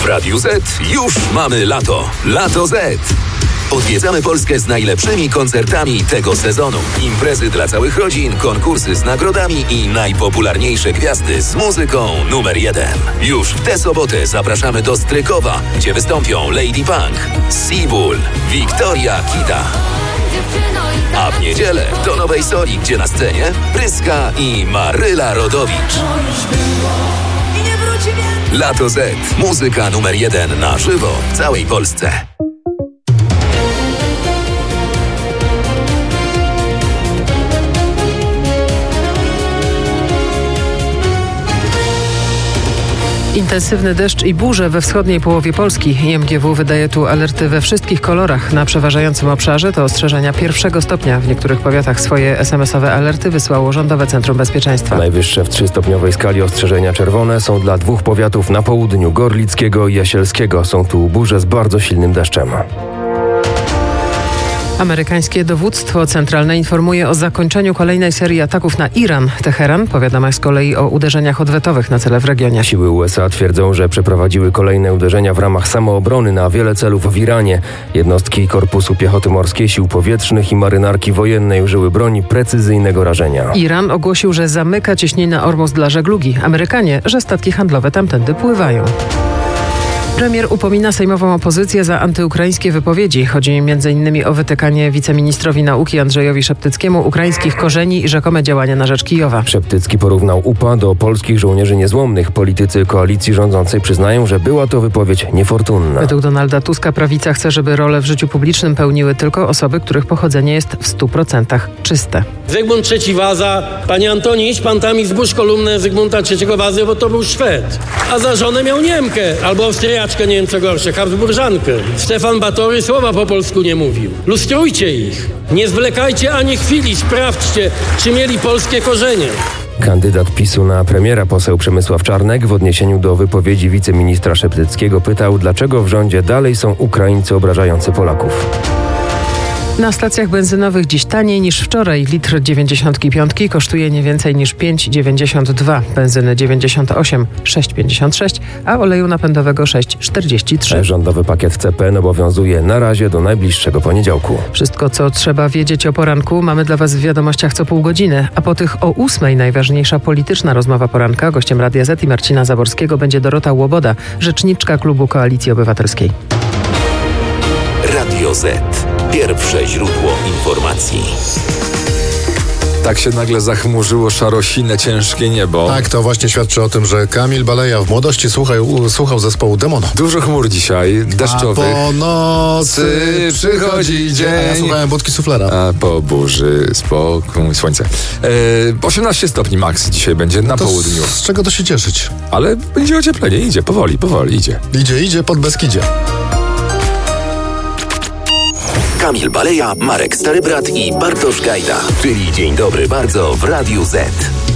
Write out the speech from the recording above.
W Radiu Z już mamy lato. Lato Z. Odwiedzamy Polskę z najlepszymi koncertami tego sezonu. Imprezy dla całych rodzin, konkursy z nagrodami i najpopularniejsze gwiazdy z muzyką numer 1. Już w tę sobotę zapraszamy do Strykowa, gdzie wystąpią Lady Punk, Seabull, Wiktoria Kita. A w niedzielę do Nowej Soli, gdzie na scenie Pryska i Maryla Rodowicz. Lato Z. Muzyka numer 1 na żywo w całej Polsce. Intensywny deszcz i burze we wschodniej połowie Polski. IMGW wydaje tu alerty we wszystkich kolorach. Na przeważającym obszarze to ostrzeżenia pierwszego stopnia. W niektórych powiatach swoje SMS-owe alerty wysłało Rządowe Centrum Bezpieczeństwa. Najwyższe w 3-stopniowej skali ostrzeżenia czerwone są dla 2 powiatów na południu: Gorlickiego i Jasielskiego. Są tu burze z bardzo silnym deszczem. Amerykańskie dowództwo centralne informuje o zakończeniu kolejnej serii ataków na Iran. Teheran powiadama z kolei o uderzeniach odwetowych na cele w regionie. Siły USA twierdzą, że przeprowadziły kolejne uderzenia w ramach samoobrony na wiele celów w Iranie. Jednostki Korpusu Piechoty Morskiej, Sił Powietrznych i Marynarki Wojennej użyły broni precyzyjnego rażenia. Iran ogłosił, że zamyka cieśninę Ormus dla żeglugi. Amerykanie, że statki handlowe tamtędy pływają. Premier upomina sejmową opozycję za antyukraińskie wypowiedzi. Chodzi m.in. o wytykanie wiceministrowi nauki Andrzejowi Szeptyckiemu ukraińskich korzeni i rzekome działania na rzecz Kijowa. Szeptycki porównał UPA do polskich żołnierzy niezłomnych. Politycy koalicji rządzącej przyznają, że była to wypowiedź niefortunna. Według Donalda Tuska prawica chce, żeby rolę w życiu publicznym pełniły tylko osoby, których pochodzenie jest w 100% czyste. Zygmunt III Waza, panie Antoni, idź pan tam i zbóż kolumnę Zygmunta III Wazy, bo to był Szwed. A za żonę miał Niemkę albo Austriaczkę, nie wiem co gorsze, Habsburżankę. Stefan Batory słowa po polsku nie mówił. Lustrujcie ich. Nie zwlekajcie ani chwili, sprawdźcie, czy mieli polskie korzenie. Kandydat PiS-u na premiera, poseł Przemysław Czarnek, w odniesieniu do wypowiedzi wiceministra Szeptyckiego pytał, dlaczego w rządzie dalej są Ukraińcy obrażający Polaków. Na stacjach benzynowych dziś taniej niż wczoraj. Litr 95 kosztuje nie więcej niż 5,92. Benzyny 98 6,56, a oleju napędowego 6,43. Rządowy pakiet CPN obowiązuje na razie do najbliższego poniedziałku. Wszystko, co trzeba wiedzieć o poranku, mamy dla Was w wiadomościach co pół godziny. A po tych o 8 najważniejsza polityczna rozmowa poranka. Gościem Radia Z i Marcina Zaborskiego będzie Dorota Łoboda, rzeczniczka klubu Koalicji Obywatelskiej. Radio Z. Pierwsze źródło informacji. Tak się nagle zachmurzyło szarosine, ciężkie niebo. Tak, to właśnie świadczy o tym, że Kamil Baleja w młodości słuchał zespołu Demono. Dużo chmur dzisiaj, deszczowych. A po nocy przychodzi dzień. A ja słuchałem Budki Suflera. A po burzy spokój, słońce. 18 stopni max dzisiaj będzie na południu. Z czego to się cieszyć? Ale będzie ocieplenie, idzie, powoli idzie. Idzie pod Beskidzie. Kamil Baleja, Marek Starybrat i Bartosz Gajda. Czyli Dzień Dobry Bardzo w Radiu Z.